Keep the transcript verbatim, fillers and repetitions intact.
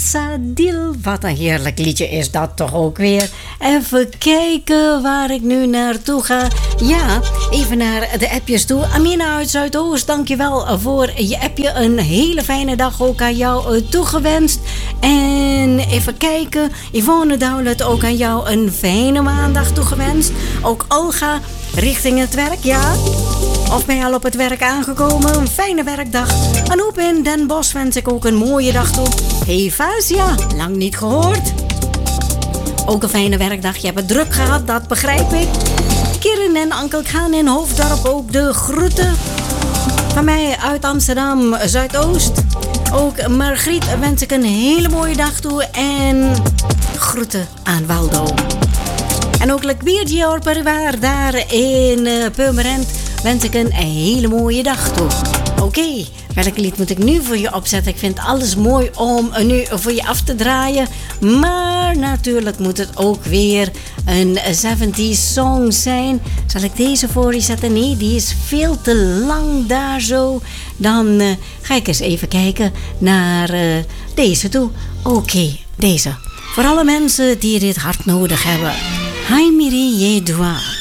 Sadil. Wat een heerlijk liedje is dat toch ook weer. Even kijken waar ik nu naartoe ga. Ja, even naar de appjes toe. Amina uit Zuidoost, dankjewel voor je appje. Een hele fijne dag ook aan jou toegewenst. En even kijken, Yvonne Douwlet, ook aan jou een fijne maandag toegewenst. Ook Olga, richting het werk, ja? Of ben je al op het werk aangekomen? Een fijne werkdag. Anouk in Den Bosch wens ik ook een mooie dag toe. Hey Fasia, lang niet gehoord. Ook een fijne werkdag. Je hebt het druk gehad, dat begrijp ik. Kirin en Ankel Gaan in Hoofddorp ook de groeten. Van mij uit Amsterdam Zuidoost. Ook Margriet wens ik een hele mooie dag toe. En groeten aan Waldo. En ook Lekbiertje Orperwaar daar in uh, Purmerend wens ik een hele mooie dag toe. Oké, okay, welk lied moet ik nu voor je opzetten? Ik vind alles mooi om nu voor je af te draaien. Maar natuurlijk moet het ook weer een zeventies song zijn. Zal ik deze voor je zetten? Nee, die is veel te lang daar zo. Dan uh, ga ik eens even kijken naar uh, deze toe. Oké, okay, deze. Voor alle mensen die dit hard nodig hebben. Hai Mireille Doua.